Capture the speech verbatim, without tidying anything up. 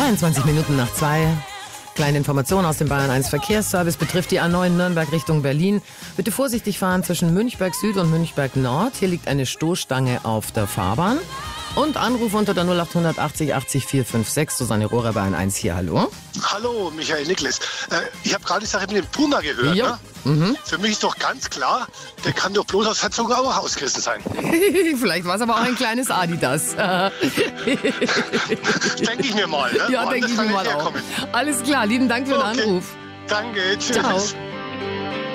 zweiundzwanzig Minuten nach zwei. Kleine Information aus dem Bayern eins Verkehrsservice betrifft die A neun Nürnberg Richtung Berlin. Bitte vorsichtig fahren zwischen Münchberg Süd und Münchberg Nord. Hier liegt eine Stoßstange auf der Fahrbahn. Und Anruf unter der null acht achtzig achtzig vier fünf sechs. Susanne Rohrer, Bayern eins hier, hallo. Hallo, Michael Niklas. Äh, ich habe gerade die Sache mit dem Puma gehört. Ja. Ne? Mhm. Für mich ist doch ganz klar, der kann doch bloß aus Herzogenaurach ausgerissen sein. Vielleicht war es aber auch ein kleines Adidas. Denke ich mir mal. Ne? Ja, denke ich mir mal auch. Alles klar, lieben Dank für den Okay. Anruf. Danke, tschüss. Ciao.